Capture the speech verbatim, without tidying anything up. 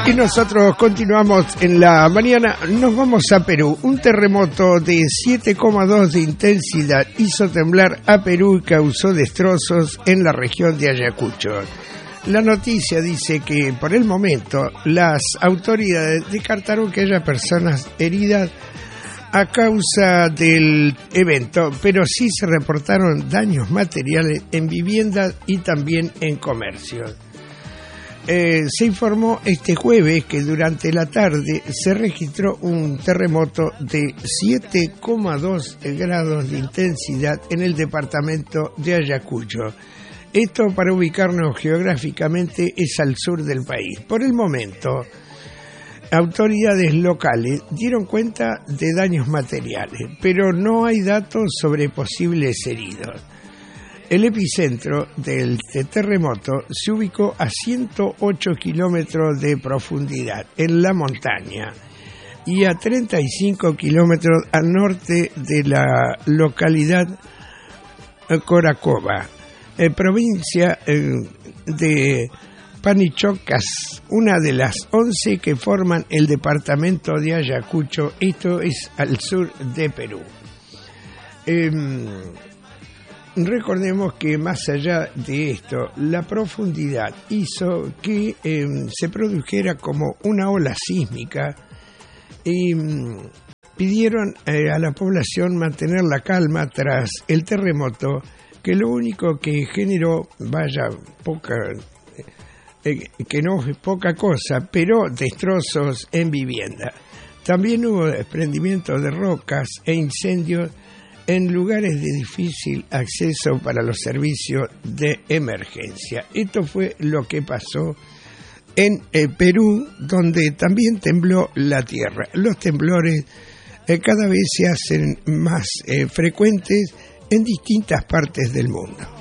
Y nosotros continuamos en la mañana, nos vamos a Perú. Un terremoto de siete coma dos de intensidad hizo temblar a Perú y causó destrozos en la región de Ayacucho. La noticia dice que por el momento las autoridades descartaron que haya personas heridas a causa del evento, pero sí se reportaron daños materiales en viviendas y también en comercios. Eh, se informó este jueves que durante la tarde se registró un terremoto de siete coma dos grados de intensidad en el departamento de Ayacucho. Esto, para ubicarnos geográficamente, es al sur del país. Por el momento, autoridades locales dieron cuenta de daños materiales, pero no hay datos sobre posibles heridos. El epicentro del terremoto se ubicó a ciento ocho kilómetros de profundidad en la montaña y a treinta y cinco kilómetros al norte de la localidad Coracova, eh, provincia eh, de Panichocas, una de las once que forman el departamento de Ayacucho. Esto es al sur de Perú. Eh, Recordemos que más allá de esto, la profundidad hizo que eh, se produjera como una ola sísmica y mm, pidieron eh, a la población mantener la calma tras el terremoto, que lo único que generó, vaya, poca, eh, que no es poca cosa, pero destrozos en vivienda. También hubo desprendimiento de rocas e incendios en lugares de difícil acceso para los servicios de emergencia. Esto fue lo que pasó en eh, Perú, donde también tembló la tierra. Los temblores eh, cada vez se hacen más eh, frecuentes en distintas partes del mundo.